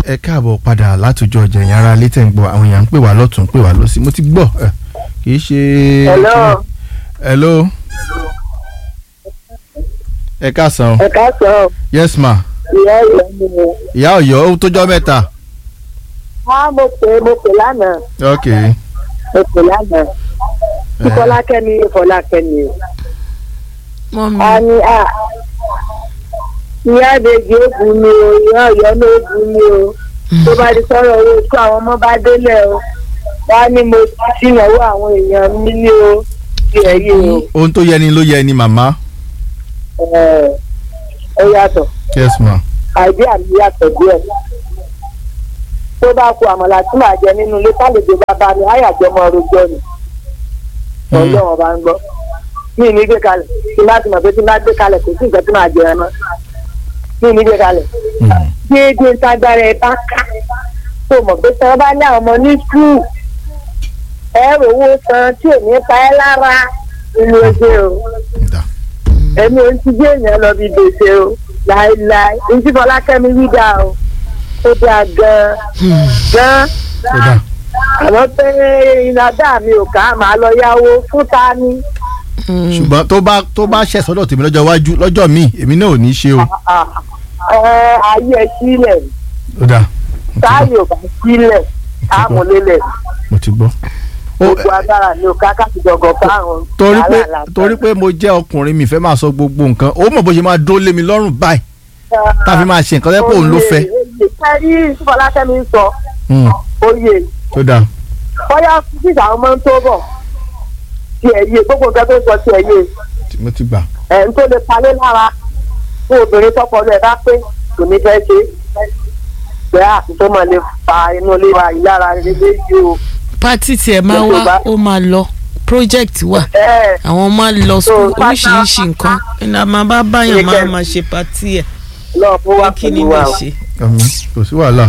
ẹ káàbọ̀ padà látòjọ́ ọjà yẹn ara létẹ̀ ń gbọ́ àwọn èèyàn ń pè wá lọ́tún pè wá lọ́sí mo ti gbọ́ kì í ṣe. hello. ẹ káàsán. ẹ káàsán. yes ma. ìyá Ọ̀yọ́ ni mo. ìyá Ọ̀yọ́ ó tójọ́ mẹ́ta. mo pè lánàá. ok. mo pè lánàá. Fọlákẹ́mi Fọlákẹ́mi. mọ́mí. a ní ìyá àbèjì ògùn ni o ìyá Ọ̀yọ́ ló gùn ni o tó bá di sọ̀rọ̀ owó ikú àwọn ọmọ bá délẹ̀ o wá ní mo ti ṣìyànwó àwọn èèyàn mi ní o ti ẹ̀yìn o. ohun tó yẹ ni ló yẹ ni màmá. ó yàtọ̀. yes ma. àìdí àmì yàtọ̀ díẹ̀. tó bá ku àmàlà tí màá jẹ nínú ilé kálejò bàbá mi àyàjọ ọmọ rojọ́ ni. ọjọ́ wọn bá ń gbọ́. mi ì ní gbé kalẹ̀ tí má ti mọ̀ pé tí má gbé kalẹ̀ kò sí nǹkan tí màá jẹ ẹ mọ́. mi ì ní gbé kalẹ̀. déédéé tágbára ẹ bá ká tó mọ̀ pé tí wọ́n bá ní àwọn ọmọ ní skul ẹ̀rọ owó san tí ò ní pa ẹ́ lára nínú ojú o. ẹ̀mí ohun tí gbé èèyàn lọ bí gbèsè o láéláé ohun tí Fọlákẹ́mi wí dáa o ó dáa gan-an àmọ́ pé iná dá mi ò ká màá lọ yáwó fún ta ni. ṣùgbọ́n tó bá ṣẹ̀ sọ́dọ̀ tèmi lọ́jọ́ iwájú lọ́jọ́ míì èmi náà ò ní ṣe o. ayé ẹ sílẹ̀ táyé ò bá sílẹ̀ àmúlélẹ̀. mo ti gbọ́. gbogbo agbára ni o ká káàkiri fáwọn. torí pé mo jẹ́ ọkùnrin mi fẹ́ máa sọ gbogbo nǹkan ó mọ̀ bó ṣe máa dó lé mi lọ́rùn báyìí tá a fi máa ṣe nǹkan lẹ́pọ̀ òun ló fẹ́. ẹ̀rí Fọlákẹ́mi ń sọ oyè tó dáa. bóyá fífi àwọn ọmọ tó bọ̀ tí ẹ̀ yé gbogbo nǹkan tó ń sọ tí ẹ̀ yé. mo ti gbà. ẹ̀ ń tó lè palẹ̀ lára fún obìnrin tọkọ rẹ̀ bá pé kò ní fẹ́ ṣe bẹ́ẹ̀ àti tó máa lè fa inú ilé wa yìí lára rẹ̀ yìí o. pátì tiẹ̀ máa wá ó máa lọ project wà àwọn máa lọ school oríṣiríṣi nǹkan iná máa bá báyàn máa ṣe pátì ẹ̀ kí ni lè ṣe. kò sí wàhálà.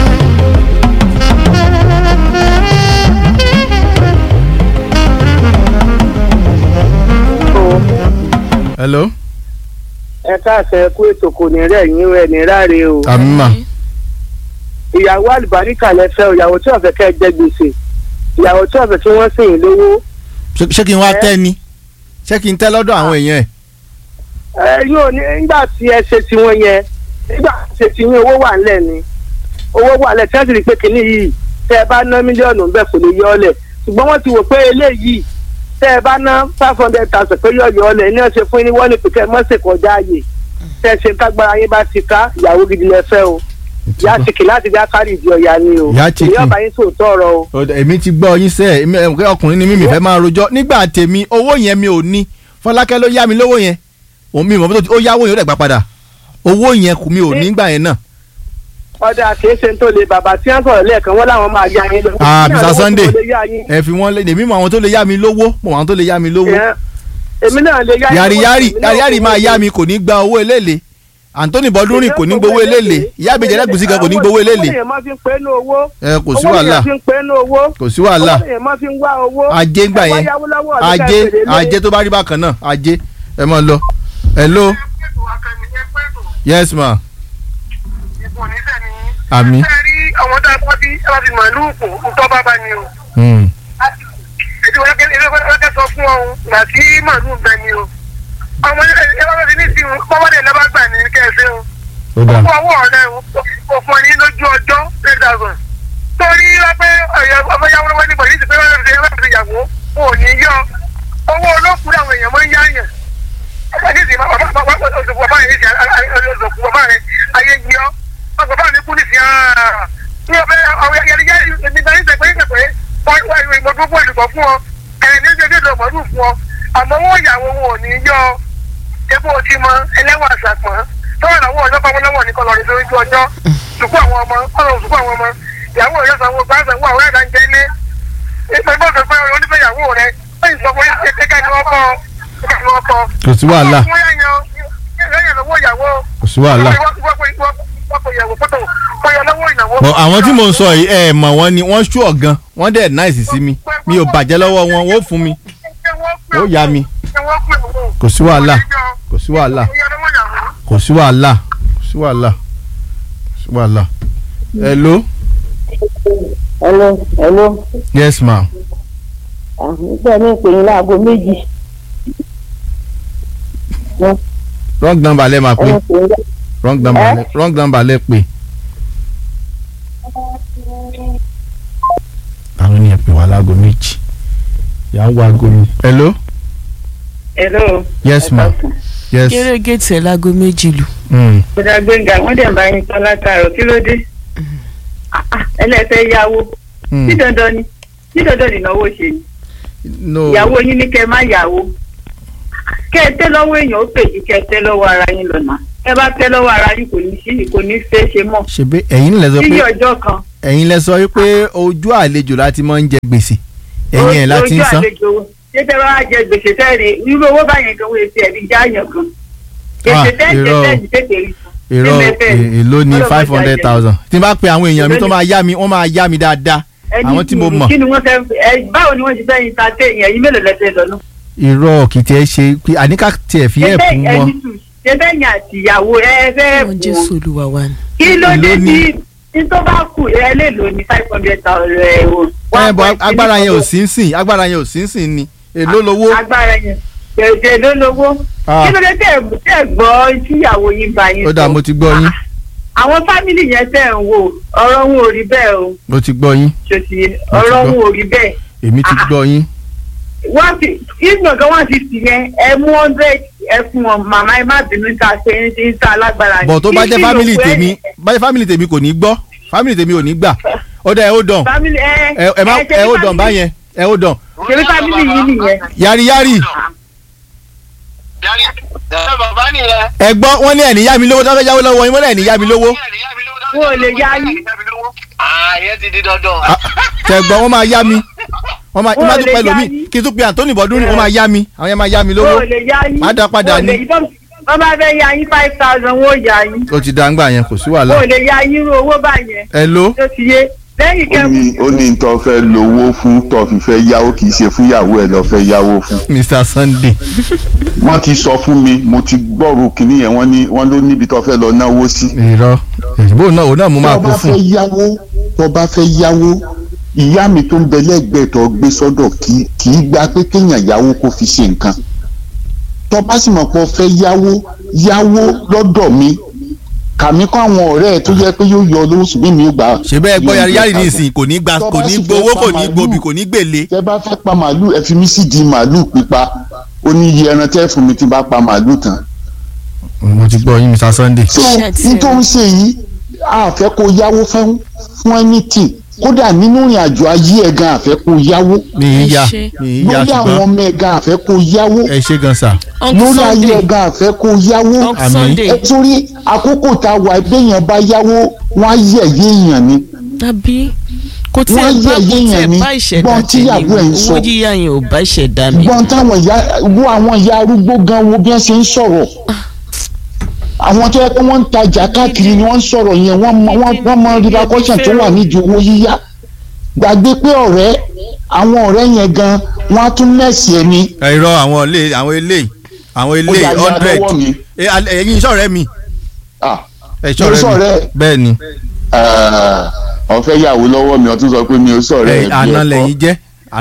hello. ẹ káàsán ẹ kú ètò kò ní rẹ̀ yín ẹ ní ráre o. àmín. ìyàwó àlùbáríkà lẹ fẹ́ o ìyàwó tí wọ́n fẹ́ kẹ́ ẹ jẹ gbèsè ìyàwó tí wọ́n fẹ́ kí wọ́n sìn yín lówó. ṣé kí n wá tẹ́ ni ṣé kí n tẹ́ lọ́dọ̀ àwọn èèyàn ẹ̀. yóò ní nígbà tí ẹ ṣe tiwọn yẹn nígbà tí ẹ ṣe tiwọn owó wà ńlẹ̀ ni owó wà ńlẹ̀ tí wọ́n ti rí pé kínní yìí tẹ́ ẹ bá ná mílíọ̀nù bẹ́ẹ̀ kò lè yọ ọ́ lẹ̀ ṣùgbọ́n wọ́n ti wò pé eléyìí tẹ́ ẹ bá ná 500,000 pé yọ̀ ọ́ lẹ̀ ní ọ̀sẹ̀ fún yín ní wọ́n ní pẹ̀kẹ́ mọ́sẹ̀ kọjá ààyè tẹ́ ẹ ṣe kágbára yín bá ti ká ìyàwó gidi lẹ fẹ́ o yá chiki láti dá kárì ìdí ọ̀yà ni o ìyá ọba yín tó tọrọ o. èmi ti gbọ́ yín sẹ́ẹ̀ ọkùnrin ni mímì fẹ́ máa rojọ́ nígbà tèmi owó yẹn mi ò ní Fọlákẹ́ ló yá mi lówó yẹn òun mi mọ̀ ó yáwó yẹn ó dẹ̀ gbà padà owó yẹn kù mi ò ní gbà yẹn náà. ọ̀dà kìí ṣe tó lè bàbá tí wọ́n sọ̀rọ̀ lẹ́ẹ̀kan wọ́n láwọn máa yá yín lówó. Mr. Sunday ẹ fi wọ́n lé èmi mọ̀ àwọn tó lè yá mi lówó mọ̀ àwọn tó lè yá mi lówó. èmi náà lè yá yín lówó. yàrá máa yá mi kò ní gba owó eléèlé Anthony Bọ́dúnrìn kò ní gbowó eléèlé ìyá àbèjẹ lẹ́gùsí kan kò ní gbowó eléèlé. kò sí wàhálà kò sí wàhálà ajé gbà yẹn ajé tó bá rí bákan náà ajé ẹ mọ lọ. hello. yes ma. àmì. àwọn tá a bá ti màálù kù ntọ́ bá bá ní o. èdè wọn kẹ́ sọ fún ọ gbà tí màálù bẹ ní o. ọmọ ẹ bá ti ní sí i pọ́wọ́dé lọ́ba gbà ní kẹ́sẹ́ o. ọkọ ọwọ́ ọ̀rẹ́ o fún ẹni lójú ọjọ́ 10,000. torí wọ́pẹ́ ọmọ yàwó lọ́wọ́ níbo yìí ti pé wọ́n ti yàwó wọn ò ní yọ owó olókùn àwọn èèyàn máa ń yáyàn. ọmọ yìí ti bàbá yìí ti ọ̀sọ̀kù bàbá rẹ̀ ayé yí ọ́ bàbá mi kú ní sí ní ọbẹ̀ àwọn yẹrìyẹrì nígbà yìí tẹ̀ pé ìmọ̀ gbogbo ìdùkọ̀ fún ọ ní ṣe ìdọ̀mọ̀dún fún ọ àmọ́ wọ́n yàwó wọn ò ní yọ epo ti mọ ẹlẹ́wọ̀n àṣàpọ̀n tọ́wọ́n àwọn ọjọ́ pamọ́ lọ́wọ́ ní kọlọ́rin lórí ojú ọjọ́ sùkú àwọn ọmọ ọ̀rọ̀ sùkú àwọn ọmọ ìyàwó rẹ̀ sanwó gbàǹsanwó àwọn ẹ̀dá ń jẹ́ ilé ìpínlẹ̀ ọ̀sẹ̀ pé onífẹ́ ìyàwó rẹ̀ lẹ́yìn sọ fún ẹ̀ka ni wọ́n kọ́ kò sí wàhálà kò sí wàhálà. àwọn tí mò ń sọ yìí ẹ mọ̀ wọ́n ni wọ́n ṣú ọ̀gan wọ́n dẹ̀ náìsì sí mi mi ò bàjẹ́ lọ́wọ́ wọn wọ́n fún mi ó yá mi kò sí wàhálà kò sí wàhálà kò sí wàhálà kò sí wàhálà kò sí wàhálà hello. hello. yes ma. nígbà mi pè yín láago méjì. wrong number lẹ máa pè. wrong number lẹ pè. àwọn ènìyàn pè wá láago méjì. yà ń wá aago mi. hello. hello. yes ma. yes. kéré gèètì ẹ̀ láago méjì lù. bùdá Gbénga wọ́n dẹ̀ ń bá yín tán látàárọ̀ kí ló dé. ẹlẹ́fẹ̀ẹ́ yáwó. ní dandan ni ìnáwó ṣe ni. ìyàwó yín ní kẹ́ má yàwó. kẹ́ ẹ tẹ́ lọ́wọ́ èèyàn ó pè kí kẹ́ ẹ tẹ́ lọ́wọ́ ara yín lọ́nà. ẹ bá tẹ́ lọ́wọ́ ara yín kò ní fẹ́ ṣe mọ́. ṣebí ẹ̀yin lẹ sọ pé sí ọjọ́ kan. ẹ̀yin lẹ sọ pé ojú àlejò láti máa ń jẹ gbèsè ẹ̀yin ẹ̀ láti ń san. ojú àlejò ṣé tẹ́ bá jẹ gbèsè tẹ́rẹ̀ irú owó báyẹn kan wọ́n ti ẹ̀rí jáàyàn kan. gbèsè tẹ́rẹ̀ tètè rí. irọ́ èló ni 500,000 tí n bá pe àwọn èèyàn mi tó máa yá mi wọ́n máa yá mi dáadáa àwọn tí mo mọ̀. kí ni wọ́n fẹ́ báwo ni wọ́n ti fẹ́ yin ta tẹ èèyàn yìí mélòó lẹ́sẹ̀ lọ́nà. irọ́ kì í tiẹ̀ ṣe pé àníkà tiẹ̀ fi ẹ̀ fún wọn. ṣé bẹ́ẹ̀ ni àtìyàwó ẹ fẹ́ wọ́n jẹ́ sòlúwa wa ni. kí ló dé tí tó bá kù ẹ lè lò ní 500,000 o. bọ́ agbára yẹn ò sí ń sìn agbára yẹn ò sí ń sìn ni èló lowó. agbára yẹn gbèsè ló lówó. kí ló dé tẹ̀ gbọ́ tíyàwó yín bá yín sọ. ó dà mo ti gbọ́ yín. àwọn fámìlì yẹn tẹ̀ ń wò ọ̀rọ̀ wọn ò rí bẹ́ẹ̀ o. mo ti gbọ́ yín. ọ̀rọ̀ wọn ò rí bẹ́ẹ̀. èmi ti gbọ́ yín. wọ́n ti ìgbọ̀ngàn wọ́n ti sì yẹn ẹ mú 100 ẹ fún wọn màmá ẹ má bínú ta ṣe ń ta alágbára. bọ̀ tó bá jẹ́ fámìlì tèmi kò ní gbọ́ fámìlì tèmi ò ní gbà ó dá ẹ ó dàn ẹ ó dàn báyẹn ẹ ó dàn. ṣèlú fámìlì yìí nìyẹn. yari. bàbá nìyẹn. ẹ gbọ́ wọ́n ní ẹ̀ níyá mi lówó tó fẹ́ yáwó lọ́wọ́ yín wọ́n ní ẹ̀ níyá mi lówó. wọ́n ò lè yá yín. ààyè ti di dandan. tẹ gbọ́ wọ́n máa yá mi wọ́n máa tún pẹ́ lómi kí n tún pe Anthony Bọ́dúnrin wọ́n máa yá mi àwọn yẹn máa yá mi lówó. wọ́n ò lè yá yín. má dá padà ní. wọ́n bá fẹ́ yá yín 5,000 wọ́n ò yá yín. ó ti dá ń gbà yẹn kò sí wàhálà. wọ́n ò lè yá yín irú owó báyẹn. ẹ ló. tó ti yé lẹ́yìn kẹ́kọ̀ọ́. ó ní tó fẹ́ lówó fún tó fi fẹ́ yáwó kì í ṣe fúnyàwó ẹ̀ lọ fẹ́ yáwó fún. Mr. Sunday. wọ́n ti sọ fún mi mo ti gbọ́rù kínní yẹn wọ́n ló níbi tó fẹ́ lọ náwó sí. irọ́ ìbò náà òun náà mo máa kó fún. tó bá fẹ́ yáwó ìyá mi tó ń bẹ lẹ́gbẹ̀ẹ́ tó gbé sọ́dọ̀ kì í gba pé kéèyàn yáwó kó fi ṣe nǹkan. tó bá sì mọ̀ pé ó fẹ́ yáwó lọ́dọ̀ mi kàmí kọ́ àwọn ọ̀rẹ́ ẹ̀ tó jẹ́ pé yóò yọ olówó ṣùgbọ́n mi ò gbà. ṣe bẹ́ẹ̀ gbọ́ yari ní ìsìn kò ní gbowó kò ní gbòbí kò ní gbèlè. tẹ́ bá fẹ́ pa màálù ẹ fi mí sí di màálù pípa ó ní iye ẹran tẹ́ fún mi tí bá pa màálù tán. mo ti gbọ́ yín Mr. Sunday. so n tó ń ṣe yìí a fẹ́ kó yáwó fún anything kódà nínú ìrìn àjò ayé ẹ̀ gan àfẹ́ kó yáwó. mi ì yá lórí àwọn ọmọ ẹ̀ gan àfẹ́ kó yáwó. ẹ ṣe gan sa. lórí ayé ẹ̀ gan àfẹ́ kó yáwó. ẹ torí àkókò tá a wà béèyàn bá yáwó wọ́n á yẹ̀yẹ́ èèyàn ni. tàbí kò tí ẹ bá ìṣẹ̀dá tèmi owó yíyá yẹn ò bá ìṣẹ̀dá mi. gbọ́n táwọn àwọn ìyá arúgbó gan wo bí wọ́n ṣe ń sọ̀rọ̀ àwọn tó yẹ pé wọ́n ń tajà káàkiri ni wọ́n ń sọ̀rọ̀ yẹn wọ́n mọ repercussion tó wà nídìí owó yíyá gbàgbé pé àwọn ọ̀rẹ́ yẹn gan wọ́n á tún nẹ́ẹ̀sì ẹ̀ ni. irọ́ àwọn ilé 100 ẹ̀yin sọ̀rẹ́ mi. sọ̀rẹ́ bẹ́ẹ̀ ni. ọ̀fẹ́ yàwó lọ́wọ́ mi ọtún sọ pé mi ò sọ̀rẹ́ ẹ̀ bí ẹ̀kọ́ àná lẹ́yìn jẹ́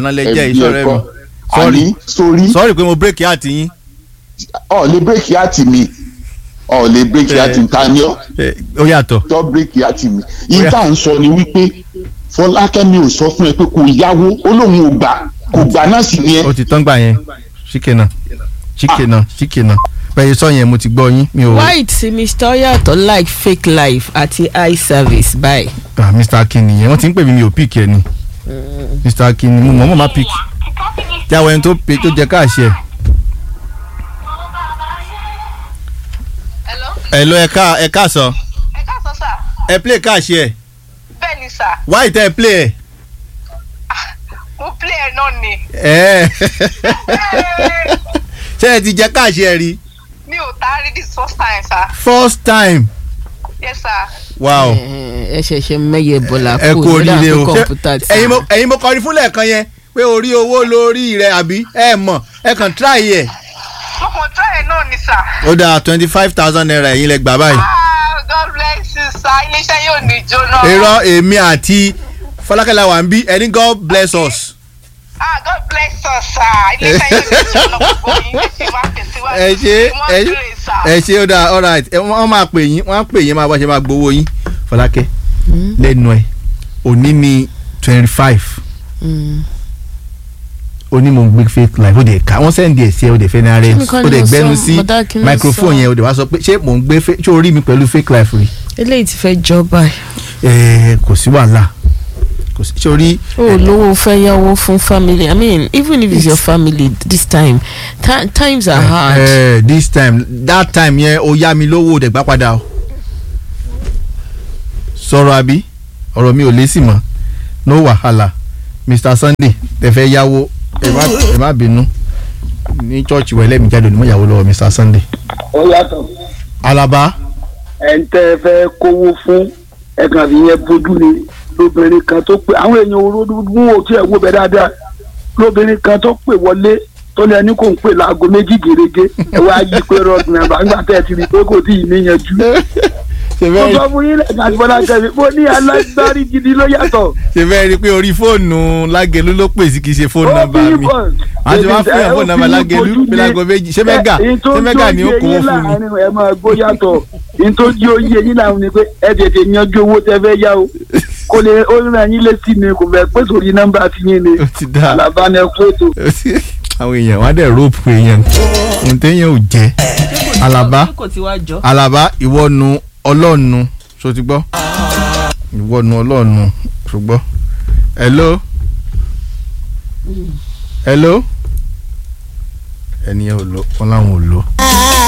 ìsọ̀rẹ́ mi. sorry pé mo bírèkì àti yín. lè bírèkì àti mi lè bírèkì àti ta ni ọ́. ó yàtọ̀. tó bírèkì àti mi. ìta ń sọ ni wípé Fọlákẹ́mi ò sọ fún ẹ pé kò yáwó ó lóun kò gbà náà sì ni ẹ. ó ti tán gbà yẹn ṣìkìnà bẹ́ẹ̀ sọ yẹn mo ti gbọ́ yín mi ò. white Mr. Oyato like fake life àti eye service báyìí. Mr. Akin yẹn wọ́n ti ń pè mí mi ò pick ẹ ni Mr. Akin mo mọ̀ má pick tí àwọn ẹni tó jẹ káàṣì ẹ̀. hello ẹ ká sọ. ẹ ká sọ sà. ẹ play káàṣì ẹ̀. bẹ́ẹ̀ ni sà. why tẹ play ẹ. mo play ẹ náà ni. ṣé ẹ ti jẹ káàṣì ẹ rí. mi ò tá a rí this first time sir. first time. yes sir. wow. ẹ ṣẹ̀ṣẹ̀ mẹ́yẹ bọ́lá ẹ kú oríire o kọ̀ǹpútà tí. ẹ̀yin mo kọrin fún lẹ́ẹ̀kan yẹn pé orí owó lórí rẹ àbí ẹ mọ̀ ẹ kàn try ẹ̀. mo kàn try ẹ náà ni sir. ó dáa 25,000 naira ẹ̀yin lẹ gbà báyìí. God bless bless sir iléeṣẹ́ yóò ní jóná. irọ́ èmi àti Fọlákẹ́ la wà ń bí ẹni God bless us. God bless us sir iléeṣẹ́ yóò ní jóná gbogbo yín ṣe máa tẹ̀síwájú. ẹ ṣe ó dáa all right wọ́n máa pè yín máa bá ṣe máa gbowó yín Fọlákẹ́ lẹ́nu ẹ̀ òní ni 25 òní mo ń gbé fake life ó dẹ̀ ká wọ́n sẹ́ndì ẹ̀ sí ẹ̀ ó dẹ̀ fẹ́ ní ara ẹ̀ ó dẹ̀ gbẹ́nu sí microphone yẹn ó dẹ̀ wá sọ pé ṣé mò ń gbé ṣé o rí mi pẹ̀lú fake life rí. eléyìí ti fẹ́ jọba kò sí wàhálà kò sí sórí. o lówó fẹ́ yáwó fún family I mean even if it's your family this time times are hard. This time that time yẹn o yá mi lówó dẹ̀ gbá padà o sọ̀rọ̀ àbí ọ̀rọ̀ mi ò lé sí mọ́ no wàhálà Mr. Sunday tẹ fẹ́ yáwó ẹ má bínú ní church wẹ̀ lẹ́mìí jáde onímọ̀ ìyàwó lọ́wọ́ Mr. Sunday. ó yàtọ̀. Alaba. ẹ̀ ń tẹ́ ẹ fẹ́ kówó fún ẹ̀kan fi yẹn bójú ni lóbìnrin kan tó pè àwọn èèyàn orogún ò tí ẹ̀ wó bẹ́ẹ̀ dáadáa lóbìnrin kan tó pè wọlé tó ní ẹni kò ń pè láago méjì gèrègé ẹ wá yí pé rọdùn ẹ̀ bá ń gbà tẹ́ ẹ ti rí pé kò tí ì níyanjú. mo sọ fún yín lẹ́ẹ̀kan àti bọ́lá tẹ̀lé mo ní alágbárí gidi ló yàtọ̀. ṣe fẹ́ rí i pé orí fóònù Lágẹ̀lú ló pè sí kì í ṣe fóònù nọ́mbà mi àti wọ́n fún yàn fóònù nọ́mbà Lágẹ̀lú pé láago méjì ṣé mẹ́gà ni ó kó fún mi. ẹ máa gbó yàtọ̀ nítorí oyè yín làwọn ni pé ẹ tètè yanjú owó tẹ fẹ́ yá o kò lè ó ràn yín létí ni kò fẹ́ pé sórí nọ́mbà ti yín ni Àlàbá ni ẹ kó ètò. àwọn èèyàn wá dẹ̀ róòpù èèyàn ntẹ́yìn ò jẹ́ Àlàbá ìwọ́nu ọlọ́ọ̀nù so ti gbọ́ ìwọ́nu ọlọ́ọ̀nù ṣùgbọ́ hello ẹnìyẹn ò lọ wọn làwọn ò lọ.